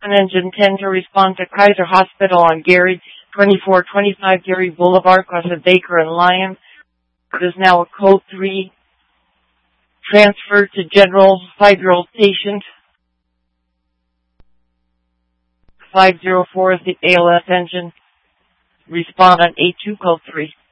Engine 10 to respond to Kaiser Hospital on Gary, 2425 Gary Boulevard, across of Baker and Lyon. It is now a code 3 transfer to general 5-year-old patient. 504 is the ALS engine. Respond on A2 code 3.